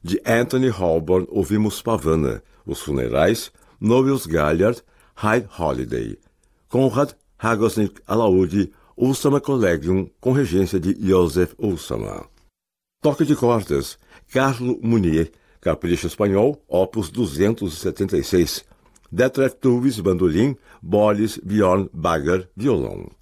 De Anthony Halborn ouvimos Pavana, Os Funerais, Noels Gallard, High Holiday. Konrad Hagosnik Alaoudi, Ulsama Collegium, com regência de Joseph Ulsama. Toque de cordas, Carlo Munier, Capricho Espanhol, Opus 276. Detlef Tuvis, bandolim, Boris Bjorn Bagger, violão.